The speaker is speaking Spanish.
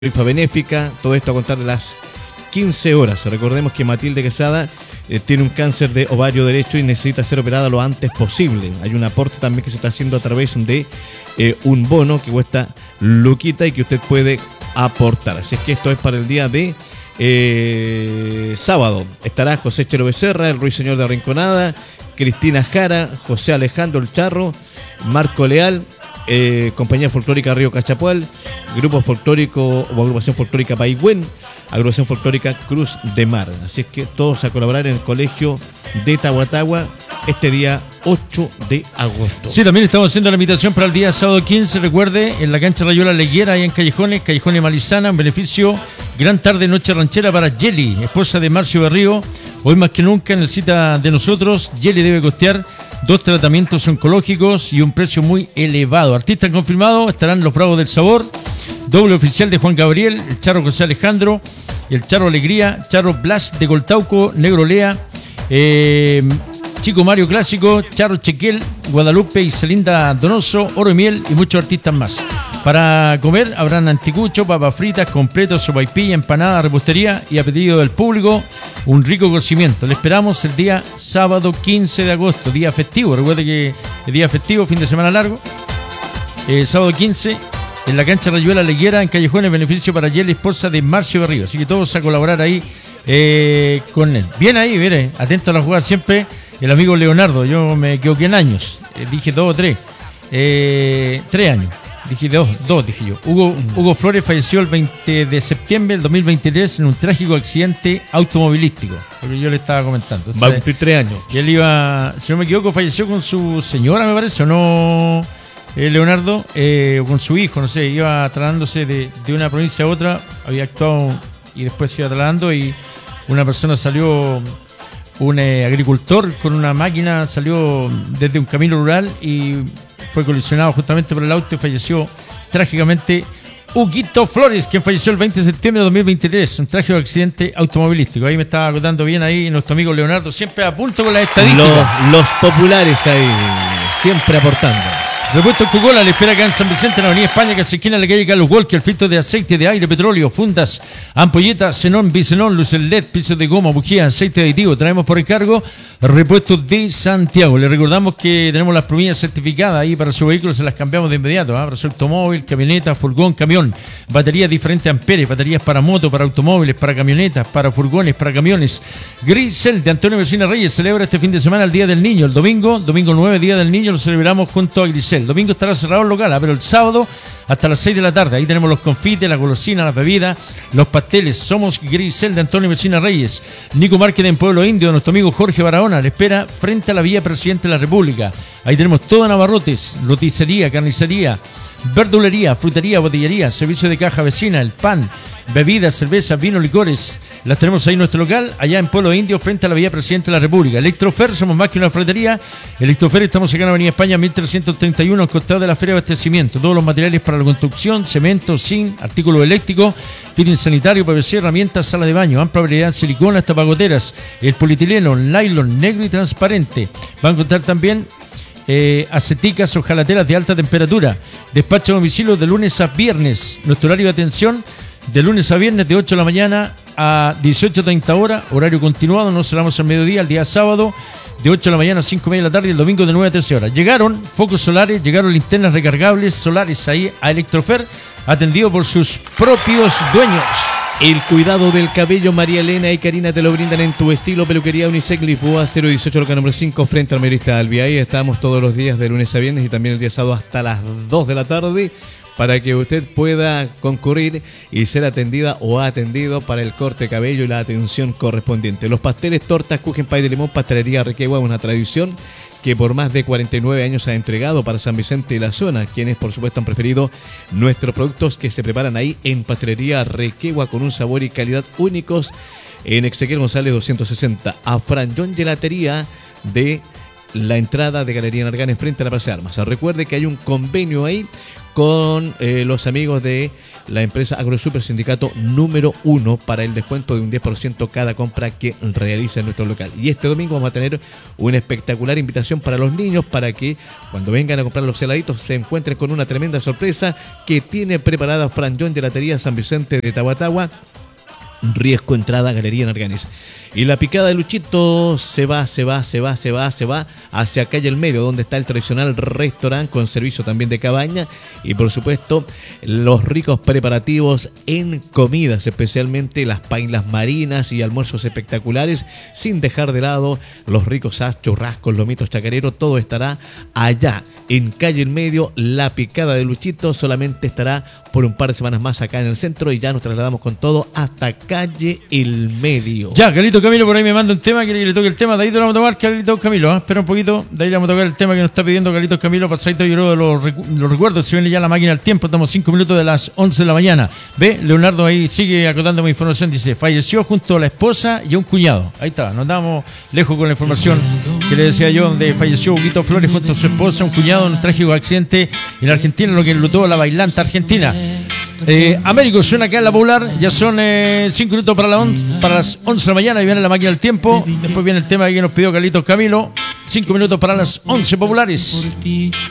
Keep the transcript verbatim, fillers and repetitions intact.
rifa benéfica, todo esto a contar de las quince horas. Recordemos que Matilde Quesada eh, tiene un cáncer de ovario derecho y necesita ser operada lo antes posible. Hay un aporte también que se está haciendo a través de eh, un bono que cuesta luquita y que usted puede aportar. Así es que esto es para el día de eh, sábado. Estará José Chelo Becerra, el Ruiseñor de Arrinconada, Cristina Jara, José Alejandro El Charro, Marco Leal, eh, Compañía Folclórica Río Cachapual, Grupo Folclórico o Agrupación Folclórica Paigüén, Agrupación Folclórica Cruz de Mar. Así es que todos a colaborar en el colegio de Tahuatahua este día ocho de agosto. Sí, también estamos haciendo la invitación para el día sábado quince, recuerde, en la cancha Rayuela Leguera, ahí en Callejones, Callejones Malizana, en beneficio Gran Tarde Noche Ranchera para Yeli, esposa de Marcio Berrío. Hoy más que nunca necesita de nosotros. Yeli debe costear dos tratamientos oncológicos y un precio muy elevado. Artistas confirmados estarán los Bravos del Sabor, doble oficial de Juan Gabriel, el Charro José Alejandro, el Charro Alegría, Charro Blas de Coltauco, Negro Lea, eh, Chico Mario Clásico, Charro Chequel, Guadalupe y Celinda Donoso, Oro y Miel y muchos artistas más. Para comer habrán anticucho, papas fritas, completos, sopaipilla, empanada, repostería y a pedido del público un rico cocimiento. Le esperamos el día sábado quince de agosto, día festivo. Recuerde que es día festivo, fin de semana largo. Eh, sábado quince en la cancha Rayuela Leguera, en Callejones, beneficio para Yeli, esposa de Marcio Berrío. Así que todos a colaborar ahí eh, con él. Bien ahí, mire, atento a la jugada siempre. El amigo Leonardo, yo me equivoqué en años, eh, dije dos o tres, eh, tres años, dije dos, dos dije yo. Hugo, Hugo Flores falleció el veinte de septiembre del dos mil veintitrés en un trágico accidente automovilístico, porque yo le estaba comentando. Entonces, va a cumplir tres años. Y él iba, si no me equivoco, falleció con su señora, me parece, o no, eh, Leonardo, eh, o con su hijo, no sé, iba trasladándose de, de una provincia a otra, había actuado y después se iba trasladando y una persona salió... Un eh, agricultor con una máquina salió desde un camino rural y fue colisionado justamente por el auto y falleció trágicamente Huguito Flores, quien falleció el veinte de septiembre de dos mil veintitrés, un trágico accidente automovilístico. Ahí me estaba acotando bien ahí nuestro amigo Leonardo, siempre a punto con las estadísticas. Los, los populares ahí, siempre aportando. Repuesto Coca-Cola le espera acá en San Vicente, en la Avenida España, que se esquina en la calle Carlos Walker, filtros de aceite, de aire, petróleo, fundas, ampolletas, xenón, bisenón, luces L E D, pisos de goma, bujía, aceite aditivo. Traemos por encargo repuestos de Santiago. Le recordamos que tenemos las promillas certificadas ahí para su vehículo, se las cambiamos de inmediato, ¿eh? Para su automóvil, camioneta, furgón, camión, baterías diferentes amperes, baterías para moto, para automóviles, para camionetas, para furgones, para camiones. Grisel de Antonio Vecina Reyes celebra este fin de semana el Día del Niño. El domingo, domingo nueve, Día del Niño, lo celebramos junto a Grisel. El domingo estará cerrado el local, ¿eh? Pero el sábado hasta las seis de la tarde. Ahí tenemos los confites, la golosina, las bebidas, los pasteles. Somos Grisel de Antonio Vecina Reyes. Nico Márquez en Pueblo Indio, nuestro amigo Jorge Barahona le espera frente a la vía Presidente de la República. Ahí tenemos todo en abarrotes, roticería, carnicería, verdulería, frutería, botillería, servicio de caja vecina, el pan, bebidas, cerveza, vino, licores. Las tenemos ahí en nuestro local, allá en Pueblo Indio, frente a la vía Presidente de la República. Electrofer, somos más que una ferretería. Electrofer, estamos acá en Avenida España mil trescientos treinta y uno, al costado de la Feria de Abastecimiento. Todos los materiales para la construcción, cemento, zinc, artículos eléctricos, fitting sanitario, P V C, herramientas, sala de baño, amplia variedad en silicona, hasta pagoteras, el polietileno, nylon, negro y transparente. Va a encontrar también Eh, aceticas o jalateras de alta temperatura. Despacho a domicilio de lunes a viernes. Nuestro horario de atención de lunes a viernes de ocho de la mañana a dieciocho treinta horas. Horario continuado, no cerramos al mediodía. El día sábado de ocho de la mañana a cinco y media de la tarde y el domingo de nueve a trece horas. Llegaron focos solares, llegaron linternas recargables solares ahí a Electrofer, atendido por sus propios dueños. El cuidado del cabello, María Elena y Karina te lo brindan en tu estilo. Peluquería Unisex Lisboa, cero dieciocho, local número cinco, frente al mayorista Albi. Ahí estamos todos los días de lunes a viernes y también el día sábado hasta las dos de la tarde para que usted pueda concurrir y ser atendida o atendido para el corte de cabello y la atención correspondiente. Los pasteles, tortas, kuchen, pay de limón, pastelería Requegua, una tradición que por más de cuarenta y nueve años ha entregado para San Vicente y la zona, quienes por supuesto han preferido nuestros productos que se preparan ahí en Pastelería Requegua con un sabor y calidad únicos en Ezequiel González doscientos sesenta, a Franjón Gelatería de la entrada de Galería Narganes frente a la Plaza de Armas. Recuerde que hay un convenio ahí con eh, los amigos de la empresa AgroSuper, sindicato número uno, para el descuento de un diez por ciento cada compra que realice en nuestro local. Y este domingo vamos a tener una espectacular invitación para los niños para que cuando vengan a comprar los heladitos se encuentren con una tremenda sorpresa que tiene preparada Fran John, Gelatería San Vicente de Tahuatahua. Riesgo entrada, Galería Narganes. Y la picada de Luchito se va, se va, se va, se va, se va hacia calle El Medio, donde está el tradicional restaurante con servicio también de cabaña. Y por supuesto, los ricos preparativos en comidas, especialmente las pailas marinas y almuerzos espectaculares, sin dejar de lado los ricos as, churrascos, lomitos chacareros. Todo estará allá en calle El Medio. La picada de Luchito solamente estará por un par de semanas más acá en el centro y ya nos trasladamos con todo hasta calle El Medio. Ya, Carlito Camilo por ahí me manda un tema, quiere que le toque el tema, de ahí te lo vamos a tomar, Carlito Camilo, ¿eh? Espera un poquito, de ahí le vamos a tocar el tema que nos está pidiendo Carlito Camilo, pasadito yo creo de los, recu- los recuerdos, si viene ya la máquina al tiempo, estamos cinco minutos de las once de la mañana. Ve, Leonardo ahí sigue acotando mi información, dice, falleció junto a la esposa y a un cuñado. Ahí está, nos damos lejos con la información que le decía yo, donde falleció Huguito Flores junto a su esposa, un cuñado en un trágico accidente en Argentina, lo que enlutó a la bailanta argentina. Eh, Américo suena acá en la Popular, ya son eh, cinco minutos para, la on- para las once de la mañana y viene la máquina del tiempo. Después viene el tema que nos pidió Carlitos Camilo, cinco minutos para las once populares.